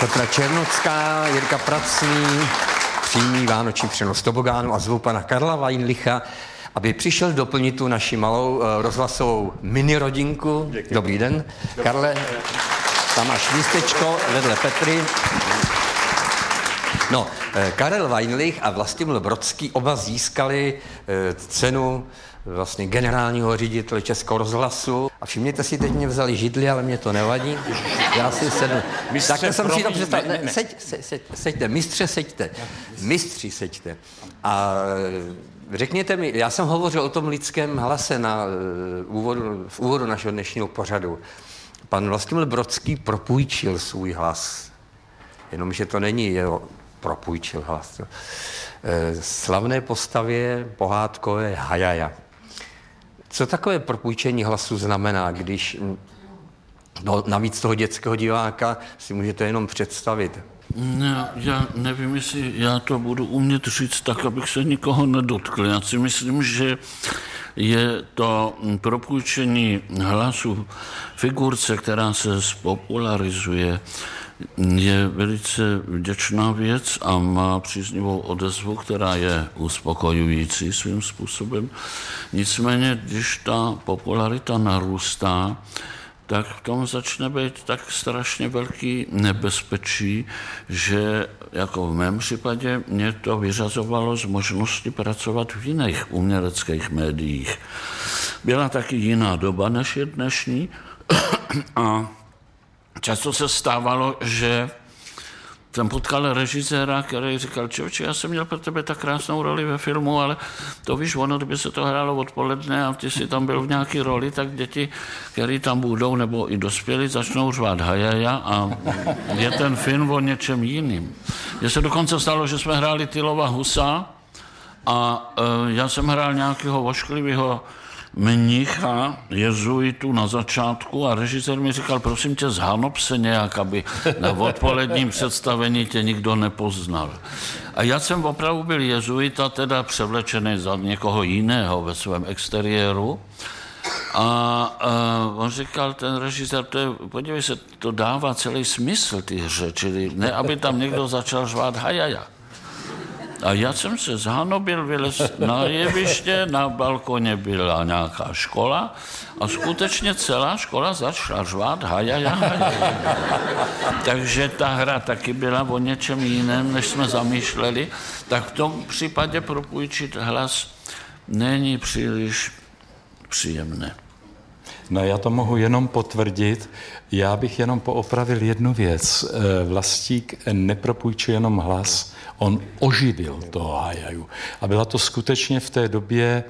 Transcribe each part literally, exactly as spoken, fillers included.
Petra Černocká, Jirka Pracný, přímý vánoční přenos tobogánu a zvu pana Karla Weinlicha, aby přišel doplnit tu naši malou uh, rozhlasovou mini rodinku. Děkuji. Dobrý den. Dobrý. Karle, tam máš místečko vedle Petry. No, Karel Weinlich a Vlastimil Brodský oba získali cenu vlastně generálního ředitele Českého rozhlasu. A všimněte si, teď mě vzali židli, ale mě to nevadí. Já si sednu. Takhle jsem si to představil. Ne, ne. Seď, se, se, seďte, mistře, seďte. Mistři, seďte. A řekněte mi, já jsem hovořil o tom lidském hlase na úvodu, v úvodu našeho dnešního pořadu. Pan Vlastimil Brodský propůjčil svůj hlas. Jenomže to není jeho propůjčil hlas. Slavné postavě pohádkové Hajaja. Co takové propůjčení hlasu znamená, když no, navíc toho dětského diváka si můžete jenom představit? Ne, já nevím, jestli já to budu umět říct tak, abych se nikoho nedotkl. Já si myslím, že je to propůjčení hlasu figurce, která se spopularizuje, je velice vděčná věc a má příznivou odezvu, která je uspokojující svým způsobem. Nicméně, když ta popularita narůstá, tak v tom začne být tak strašně velký nebezpečí, že jako v mém případě mě to vyřazovalo z možnosti pracovat v jiných uměleckých médiích. Byla taky jiná doba, než je dnešní a často se stávalo, že jsem potkal režiséra, který říkal, člověče, já jsem měl pro tebe tak krásnou roli ve filmu, ale to víš, ono, kdyby se to hrálo odpoledne a ty si tam byl v nějaký roli, tak děti, který tam budou, nebo i dospělí, začnou řvát hajaja a je ten film o něčem jiným. Mně se dokonce stalo, že jsme hráli Tylova Husa a e, já jsem hrál nějakého vošklivého mnicha, jezuitu na začátku a režisér mi říkal, prosím tě, zhanob se nějak, aby na odpoledním představení tě nikdo nepoznal. A já jsem opravdu byl jezuita, teda převlečený za někoho jiného ve svém exteriéru. A, a on říkal, ten režisér, to je, podívej se, to dává celý smysl ty hře, čili ne, aby tam někdo začal řvát hajaja. A já jsem se zhanobil, vylez na jeviště, na balkoně byla nějaká škola a skutečně celá škola začala řvát hajaja, hajaja. Takže ta hra taky byla o něčem jiném, než jsme zamýšleli. Tak v tom případě propůjčit hlas není příliš příjemné. No já to mohu jenom potvrdit. Já bych jenom poopravil jednu věc. Vlastík nepropůjčil jenom hlas, on oživil toho hajaju. A byla to skutečně v té době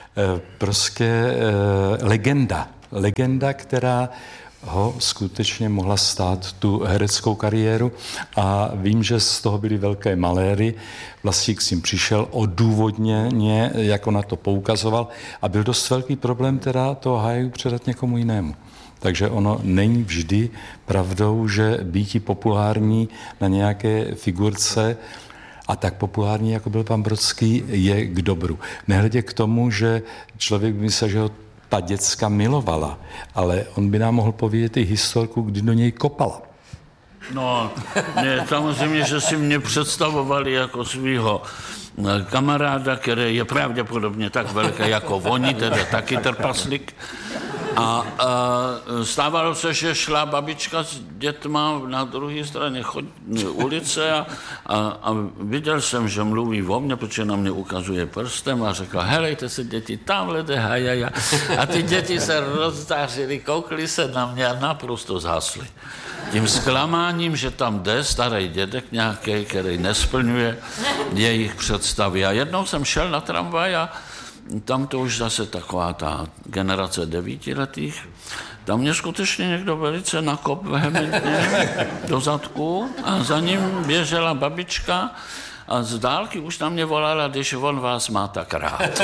prostě legenda. Legenda, která ho skutečně mohla stát tu hereckou kariéru a vím, že z toho byly velké maléry. Vlastík s tím přišel odůvodněně, jako na to poukazoval a byl dost velký problém teda toho hajaju předat někomu jinému. Takže ono není vždy pravdou, že býti populární na nějaké figurce a tak populární, jako byl pan Brodský, je k dobru. Nehledě k tomu, že člověk by myslel, že ho ta děcka milovala, ale on by nám mohl povědět i historku, kdy do něj kopala. No, ne, samozřejmě, že si mě představovali jako svýho kamaráda, který je pravděpodobně tak velký jako oni, teda taky trpaslík. A, a stávalo se, že šla babička s dětma na druhé straně chod, ulice a, a, a viděl jsem, že mluví o mně, protože na mě ukazuje prstem a řekla, helejte se děti, tamhle jde hajaja. A ty děti se rozdářily, koukli se na mě a naprosto zhasly. Tím zklamáním, že tam jde starý dědek nějaký, který nesplňuje jejich představy. A jednou jsem šel na tramvaj a tam to už zase taková ta generace devítiletých. Tam mě skutečně někdo velice nakop vehementně do zadku a za ním běžela babička a z dálky už na mě volala, když on vás má tak rád.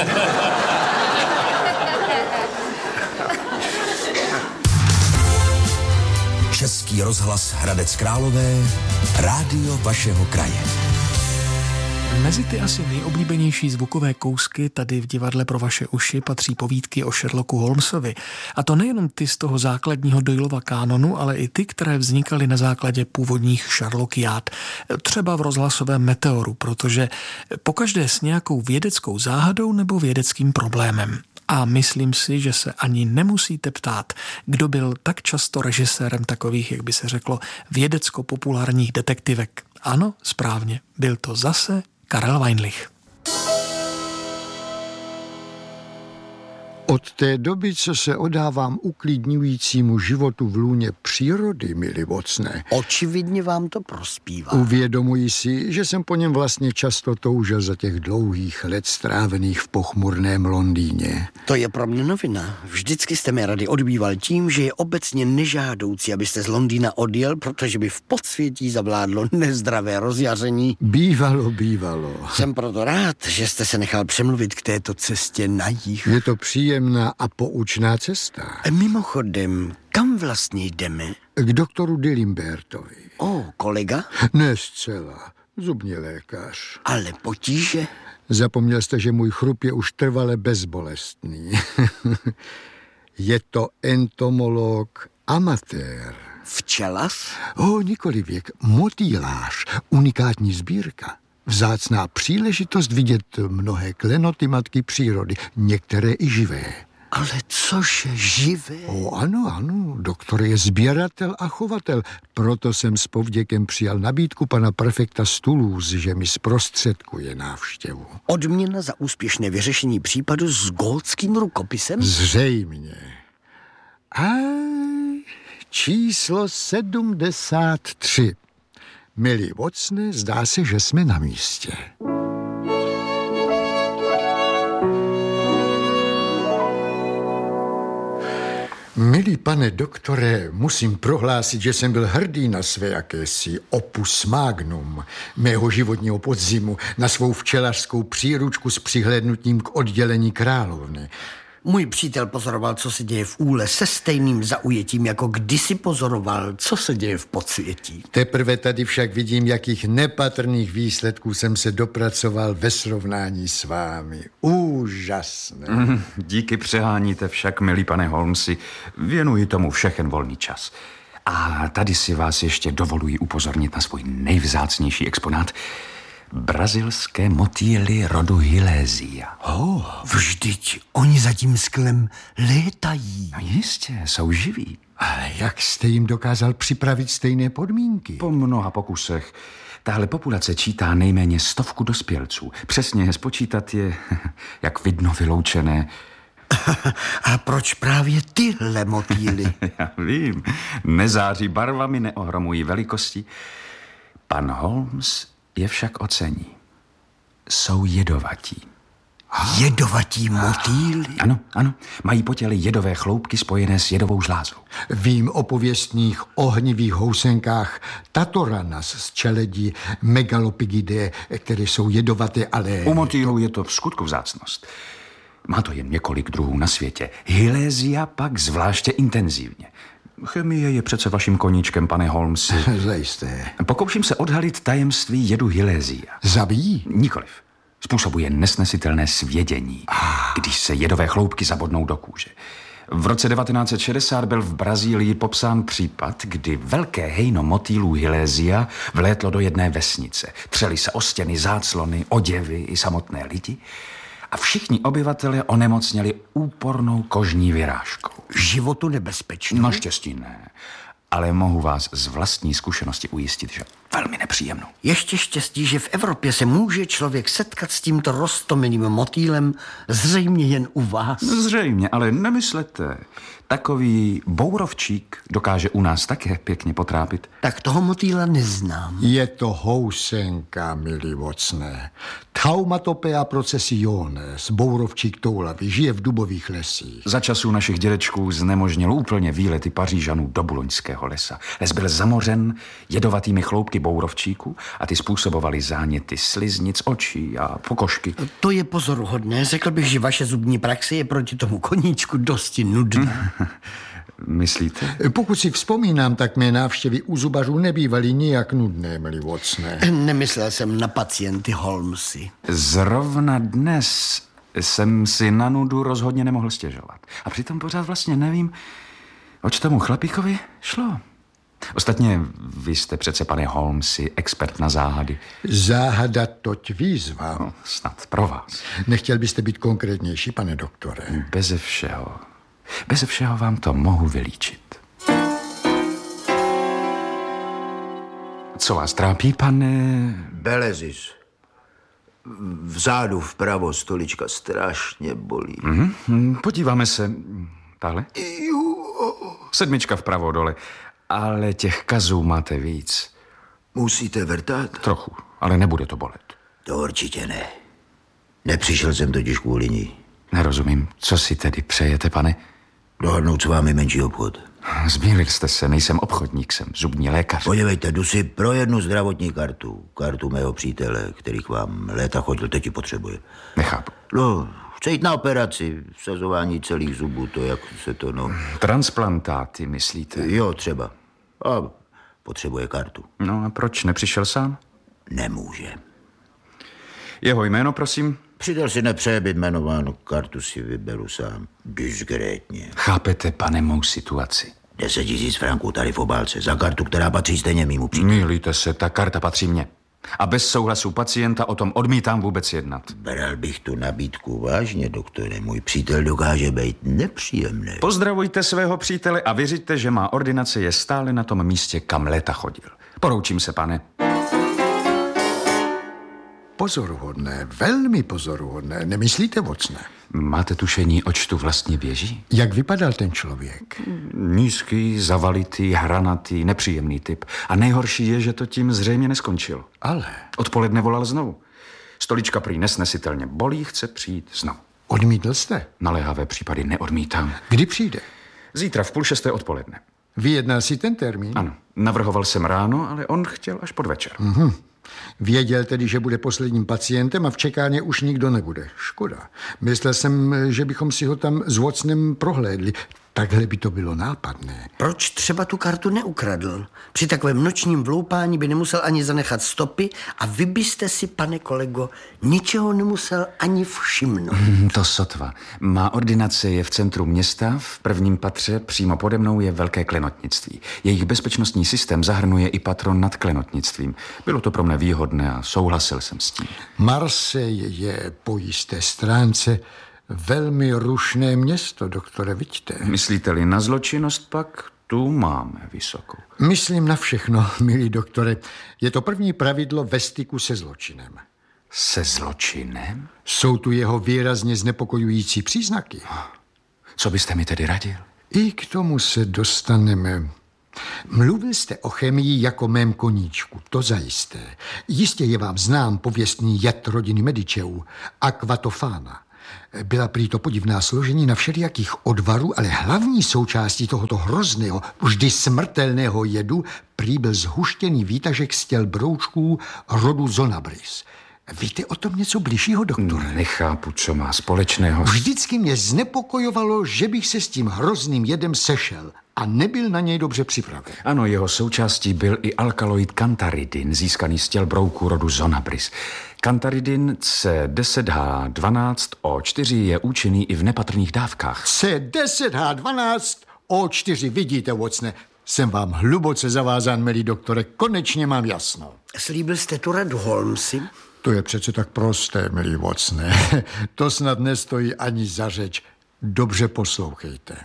Český rozhlas Hradec Králové, rádio vašeho kraje. Mezi ty asi nejoblíbenější zvukové kousky tady v divadle pro vaše uši patří povídky o Sherlocku Holmesovi. A to nejenom ty z toho základního Doylova kánonu, ale i ty, které vznikaly na základě původních Sherlockiád. Třeba v rozhlasovém Meteoru, protože pokaždé s nějakou vědeckou záhadou nebo vědeckým problémem. A myslím si, že se ani nemusíte ptát, kdo byl tak často režisérem takových, jak by se řeklo, vědecko-populárních detektivek. Ano, správně, byl to zase Karel Weinlich. Od té doby, co se odávám uklidňujícímu životu v lůně přírody, milí Watsoné, očividně vám to prospívá. Uvědomuji si, že jsem po něm vlastně často toužil za těch dlouhých let strávených v pochmurném Londýně. To je pro mě novina. Vždycky jste mi rady odbýval tím, že je obecně nežádoucí, abyste z Londýna odjel, protože by v podsvětí zavládlo nezdravé rozjaření. Bývalo, bývalo. Jsem proto rád, že jste se nechal přemluvit k této cestě na jih. Je to příjemná a poučná cesta. Mimochodem, kam vlastně jdeme? K doktoru Dillimbertovi. O, kolega? Ne zcela. Zubní lékař. Ale potíže? Zapomněl jste, že můj chrup je už trvale bezbolestný. Je to entomolog amatér. Včelas? O, nikoli věk. Motýlář. Unikátní sbírka. Vzácná příležitost vidět mnohé klenoty matky přírody, některé i živé. Ale což živé? O, ano, ano, doktor je sběratel a chovatel, proto jsem s povděkem přijal nabídku pana prefekta z Toulouse, že mi zprostředkuje návštěvu. Odměna za úspěšné vyřešení případu s gótským rukopisem? Zřejmě. A číslo sedmdesát tři. Milí Watsone, zdá se, že jsme na místě. Milý pane doktore, musím prohlásit, že jsem byl hrdý na své jakési opus magnum mého životního podzimu, na svou včelařskou příručku s přihlédnutím k oddělení královny. Můj přítel pozoroval, co se děje v úle, se stejným zaujetím, jako kdysi pozoroval, co se děje v podsvětí. Teprve tady však vidím, jakých nepatrných výsledků jsem se dopracoval ve srovnání s vámi. Úžasné. Mm, díky přeháníte však, milý pane Holmesi, věnuji tomu všechen volný čas. A tady si vás ještě dovoluji upozornit na svůj nejvzácnější exponát. Brazilské motýly rodu Hylésia. Oh, vždyť oni za tím sklem létají. No jistě, jsou živí. Ale jak jste jim dokázal připravit stejné podmínky? Po mnoha pokusech. Tahle populace čítá nejméně stovku dospělců. Přesně spočítat je, jak vidno, vyloučené. A proč právě tyhle motýly? Já vím, nezáří barvami, neohromují velikostí. Pan Holmes je však ocení. Jsou jedovatí. Jedovatí motýly? Ano, ano. Mají po těle jedové chloupky spojené s jedovou žlázou. Vím o pověstných ohnivých housenkách Tatoranas z čeledí Megalopigidae, které jsou jedovaté, ale... U motýlů je to v skutku vzácnost. Má to jen několik druhů na světě. Hylésia pak zvláště intenzivně. Chemie je přece vaším koníčkem, pane Holmesi. Zajisté. Pokouším se odhalit tajemství jedu Hylésia. Zabíjí? Nikoliv. Způsobuje nesnesitelné svědění, když se jedové chloupky zabodnou do kůže. V roce devatenáct set šedesát byl v Brazílii popsán případ, kdy velké hejno motýlů Hylésia vlétlo do jedné vesnice. Třeli se o stěny, záclony, oděvy i samotné lidi. A všichni obyvatelé onemocněli úpornou kožní vyrážkou. Životu nebezpečnou? Naštěstí ne, ale mohu vás z vlastní zkušenosti ujistit, že velmi nepříjemnou. Ještě štěstí, že v Evropě se může člověk setkat s tímto roztomilým motýlem, zřejmě jen u vás. Zřejmě, ale nemyslete. Takový bourovčík dokáže u nás také pěkně potrápit. Tak toho motýla neznám. Je to housenka, milí Watsone. Taumatopea processiones, bourovčík toulavý, žije v dubových lesích. Za časů našich dědečků znemožnil úplně výlety Pařížanů do Buloňského lesa. Les byl zamořen jedovatými chloupky bourovčíku a ty způsobovaly záněty sliznic, očí a pokožky. To je pozoruhodné. Řekl bych, že vaše zubní praxe je proti tomu koníčku dosti nudná. Myslíte? Pokud si vzpomínám, tak mé návštěvy u zubařů nebývaly nijak nudné, milí Watsone. Nemyslel jsem na pacienty Holmesy. Zrovna dnes jsem si na nudu rozhodně nemohl stěžovat. A přitom pořád vlastně nevím, oč tomu chlapíkovi šlo. Ostatně vy jste přece, pane Holmesy, expert na záhady. Záhada toť výzva. No, snad pro vás. Nechtěl byste být konkrétnější, pane doktore? Beze všeho. Beze všeho vám to mohu vylíčit. Co vás trápí, pane? Belezis. Vzadu vpravo stolička strašně bolí. Mm-hmm. Podíváme se. Tahle? Sedmička vpravo dole. Ale těch kazů máte víc. Musíte vrtat? Trochu, ale nebude to bolet. To určitě ne. Nepřišel jsem totiž kvůli ní. Nerozumím. Co si tedy přejete, pane? Dohodnout s vámi menší obchod. Zmýlil jste se, nejsem obchodník, jsem zubní lékař. Podívejte, jdu si pro jednu zdravotní kartu. Kartu mého přítele, který k vám léta chodil, teď ji potřebuje. Nechápu. No, chce jít na operaci, vsazování celých zubů, to jak se to, no... Transplantáty, myslíte? Jo, třeba. A potřebuje kartu. No a proč nepřišel sám? Nemůže. Jeho jméno, prosím? Přidal si nepřeje být jmenován, kartu si vyberu sám. Diskrétně. Chápete, pane, mou situaci? Deset tisíc franků tady v obálce za kartu, která patří stejně mýmu příteli. Mýlíte se, ta karta patří mně. A bez souhlasu pacienta o tom odmítám vůbec jednat. Bral bych tu nabídku vážně, doktore. Můj přítel dokáže být nepříjemný. Pozdravujte svého přítele a věřte, že má ordinace je stále na tom místě, kam léta chodil. Poroučím se, pane. Pozoruhodné, velmi pozoruhodné. Nemyslíte, Watsone? Máte tušení, oč tu vlastně běží? Jak vypadal ten člověk? Nízký, zavalitý, hranatý, nepříjemný typ. A nejhorší je, že to tím zřejmě neskončil. Ale... Odpoledne volal znovu. Stolička prý nesnesitelně bolí, chce přijít znovu. Odmítl jste? Naléhavé případy neodmítám. Kdy přijde? Zítra v půl šesté odpoledne. Vyjednal si ten termín? Ano, navrhoval jsem ráno, ale on chtěl až podvečer. Mhm. Věděl tedy, že bude posledním pacientem a v čekárně už nikdo nebude. Škoda. Myslel jsem, že bychom si ho tam s Watsonem prohlédli. Takhle by to bylo nápadné. Proč třeba tu kartu neukradl? Při takovém nočním vloupání by nemusel ani zanechat stopy a vy byste si, pane kolego, ničeho nemusel ani všimnout. To sotva. Má ordinace je v centru města, v prvním patře přímo pode mnou je velké klenotnictví. Jejich bezpečnostní systém zahrnuje i patron nad klenotnictvím. Bylo to pro mne výhodné a souhlasil jsem s tím. Marseille je po jisté stránce velmi rušné město, doktore, vidíte. Myslíte-li na zločinnost, pak tu máme vysokou. Myslím na všechno, milý doktore. Je to první pravidlo ve styku se zločinem. Se zločinem? Jsou tu jeho výrazně znepokojující příznaky. Co byste mi tedy radil? I k tomu se dostaneme. Mluvil jste o chemii jako mém koníčku, to zajisté. Jistě je vám znám pověstný jed rodiny Medičeů, aquatofána. Byla prý to podivná složení na všelijakých odvarů, ale hlavní součástí tohoto hrozného, vždy smrtelného jedu prý byl zhuštěný výtažek z těl broučků rodu Zonabris. Víte o tom něco bližšího, doktore? Nechápu, co má společného. Vždycky mě znepokojovalo, že bych se s tím hrozným jedem sešel a nebyl na něj dobře připraven. Ano, jeho součástí byl i alkaloid kantaridin, získaný z těl brouků rodu Zonabris. Kantaridin C deset H dvanáct O čtyři je účinný i v nepatrných dávkách. C deset H dvanáct O čtyři, vidíte, Watsone, jsem vám hluboce zavázán, milý doktore, konečně mám jasno. Slíbil jste tu radu, Holmesy? To je přece tak prosté, milý Watsone. To snad nestojí ani za řeč. Dobře poslouchejte.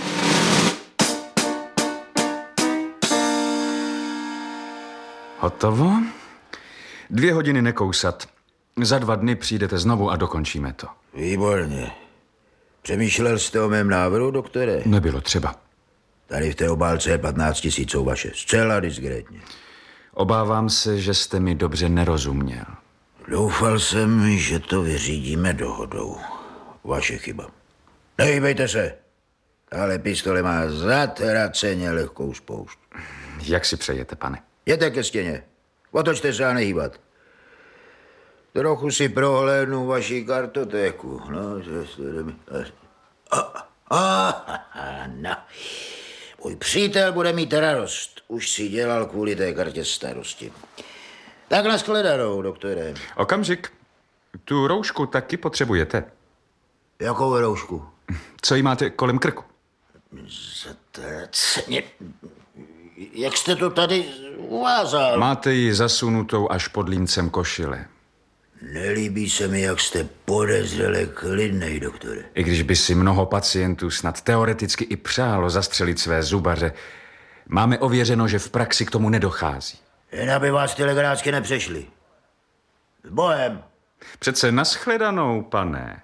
Hotovo? Dvě hodiny nekousat. Za dva dny přijdete znovu a dokončíme to. Výborně. Přemýšlel jste o mém návrhu, doktore? Nebylo třeba. Tady v té obálce je patnáct tisíců vaše. Zcela diskrétně. Obávám se, že jste mi dobře nerozuměl. Doufal jsem, že to vyřídíme dohodou. Vaše chyba. Nehýbejte se. Ale pistole má zatraceně lehkou spoušť. Jak si přejete, pane? Jděte ke stěně. Otočte se a nehýbat. Trochu si prohlédnu vaši kartotéku. No, že jste mi... A, a, a, no. Můj přítel bude mít radost. Už si dělal kvůli té kartě starosti. Tak nashledanou, doktore. Okamžik. Tu roušku taky potřebujete. Jakou roušku? Co jí máte kolem krku? Zatraceně. Jak jste to tady uvázal? Máte ji zasunutou až pod límcem košile. Nelíbí se mi, jak jste podezřele klidnej, doktore. I když by si mnoho pacientů snad teoreticky i přálo zastřelit své zubaře, máme ověřeno, že v praxi k tomu nedochází. Jen aby vás ty legrácky nepřešli. S bohem. Přece nashledanou, pane.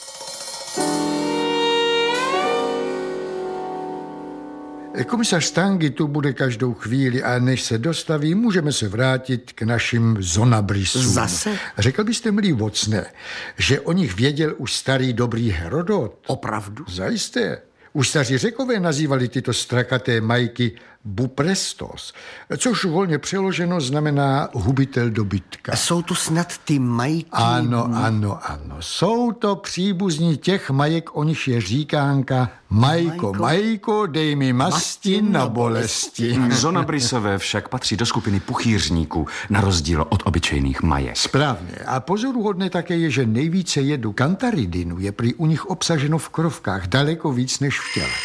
Komisař Stangy tu bude každou chvíli a než se dostaví, můžeme se vrátit k našim zonabrysům. Zase? Řekl byste, milý Vocne, že o nich věděl už starý dobrý Herodot? Opravdu? Zajisté. Už staří Řekové nazývali tyto strakaté majky buprestos, což volně přeloženo znamená hubitel dobytka. Jsou tu snad ty majky? Ano, ano, ano. Jsou to příbuzní těch majek, o nich je říkánka Majko, Majko, dej mi masti na bolesti. Zonabrysové však patří do skupiny puchýřníků, na rozdíl od obyčejných majek. Správně. A pozoruhodné také je, že nejvíce jedu kantaridinu je prý u nich obsaženo v krovkách daleko víc než v těle.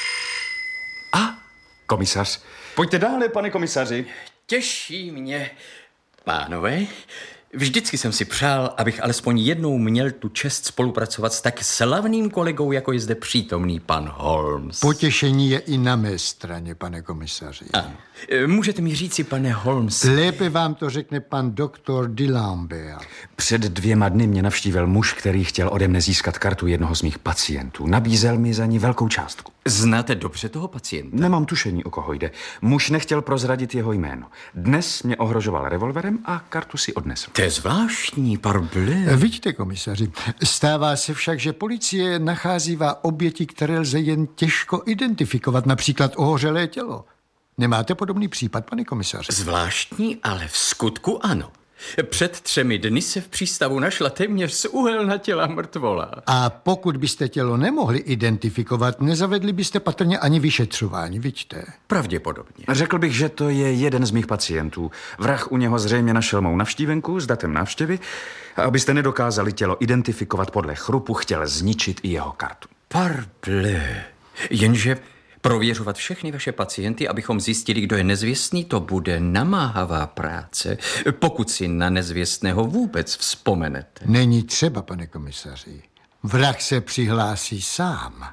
A, komisař. Pojďte dále, pane komisaři. Těší mě, pánové. Vždycky jsem si přál, abych alespoň jednou měl tu čest spolupracovat s tak slavným kolegou, jako je zde přítomný pan Holmes. Potěšení je i na mé straně, pane komisaři. Ano. Můžete mi říci, pane Holmes... Lépe vám to řekne pan doktor D'Lambert. Před dvěma dny mě navštívil muž, který chtěl ode mne získat kartu jednoho z mých pacientů. Nabízel mi za ní velkou částku. Znáte dobře toho pacienta? Nemám tušení, o koho jde. Muž nechtěl prozradit jeho jméno. Dnes mě ohrožoval revolverem a kartu si odnesl. To je zvláštní, parbleu. Vidíte, komisaři, stává se však, že policie nacházívá oběti, které lze jen těžko identifikovat, například ohořelé tělo. Nemáte podobný případ, pane komisaři? Zvláštní, ale v skutku ano. Před třemi dny se v přístavu našla téměř z uhelna těla mrtvola. A pokud byste tělo nemohli identifikovat, nezavedli byste patrně ani vyšetřování, vidíte? Pravděpodobně. Řekl bych, že to je jeden z mých pacientů. Vrah u něho zřejmě našel mou navštívenku s datem návštěvy a abyste nedokázali tělo identifikovat podle chrupu, chtěl zničit i jeho kartu. Parbleu. Jenže... prověřovat všechny vaše pacienty, abychom zjistili, kdo je nezvěstný, to bude namáhavá práce, pokud si na nezvěstného vůbec vzpomenete. Není třeba, pane komisaři. Vrah se přihlásí sám.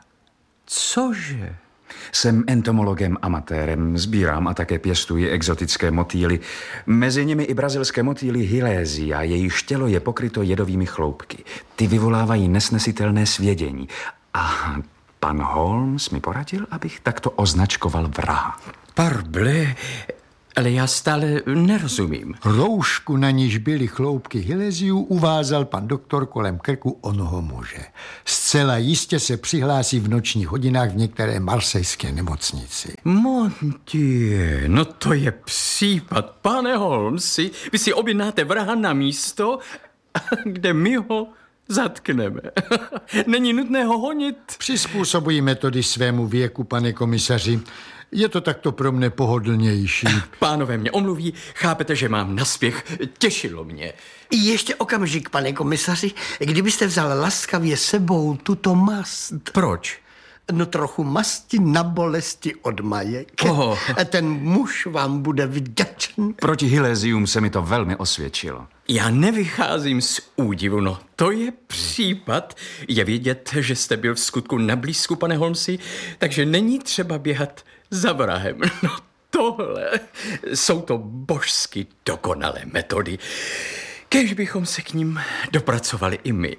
Cože? Jsem entomologem amatérem, sbírám a také pěstuji exotické motýly. Mezi nimi i brazilské motýly Hilésia, jejíž tělo je pokryto jedovými chloupky. Ty vyvolávají nesnesitelné svědění. A pan Holmes mi poradil, abych takto označkoval vraha. Parbleu, ale já stále nerozumím. Roušku, na níž byly chloupky Hiléziů, uvázal pan doktor kolem krku onoho muže. Zcela jistě se přihlásí v nočních hodinách v některé marsejské nemocnici. Mon Dieu, no to je případ. Pane Holmesi, vy si objednáte vraha na místo, kde my ho zatkneme. Není nutné ho honit. Přizpůsobují metody svému věku, pane komisaři. Je to takto pro mne pohodlnější. Pánové mě omluví, chápete, že mám naspěch. Těšilo mě. Ještě okamžik, pane komisaři. Kdybyste vzal laskavě sebou tuto mast. Proč? No trochu masti na bolesti od majek. Oh. Ten muž vám bude vděčný. Proti Hilézium se mi to velmi osvědčilo. Já nevycházím z údivu, no to je případ. Je vědět, že jste byl v skutku na blízku, pane Holmesi, takže není třeba běhat za vrahem. No tohle, jsou to božsky dokonalé metody. Kéž bychom se k ním dopracovali i my.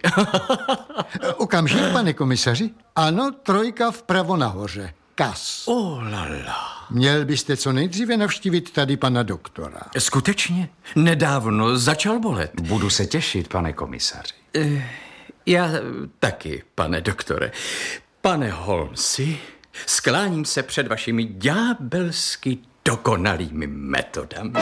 Okamžik, pane komisaři. Ano, trojka vpravo nahoře. Kas. Oh lala. Měl byste co nejdříve navštívit tady pana doktora. Skutečně? Nedávno začal bolet. Budu se těšit, pane komisaři. E, já taky, pane doktore. Pane Holmesi, skláním se před vašimi ďábelsky dokonalými metodami.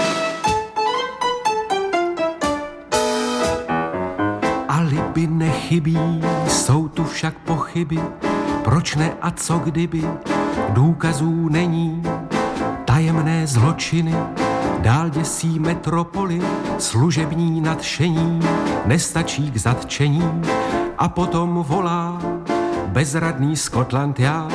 Alibi nechybí, jsou tu však pochyby, proč ne a co kdyby, důkazů není, tajemné zločiny dál děsí metropoli, služební nadšení nestačí k zatčení a potom volá bezradný Scotland Yard.